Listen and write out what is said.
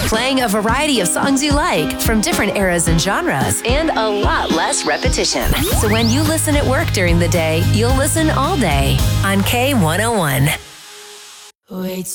playing a variety of songs you like from different eras and genres, and a lot less repetition. So when you listen at work during the day, you'll listen all day on K101.